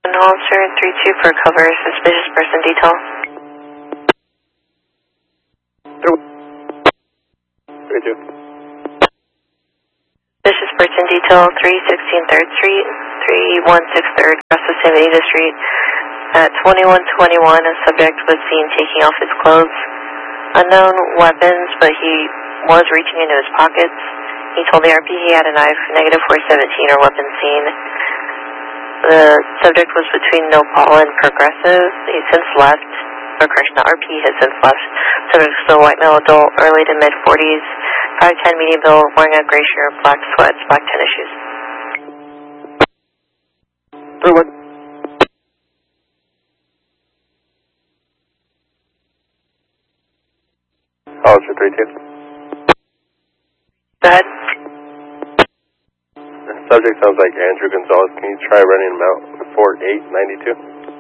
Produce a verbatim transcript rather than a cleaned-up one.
And officer three two for cover, suspicious person detail. three two. Suspicious person detail, three sixteen third Street, three one six third, across the San Benito Street. At twenty-one twenty-one, a subject was seen taking off his clothes. Unknown weapons, but he was reaching into his pockets. He told the R P he had a knife, negative four seventeen, or weapon seen. The subject was between Nopal and Progressive. He's since left, or correction, the R P has since left. Subject was still a white male adult, early to mid forties, five ten medium build, wearing a gray shirt, black sweats, black tennis shoes. three one. Officer three two. Go ahead. The subject sounds like Andrew Gonzalez. Can you try running him out? four eight nine two.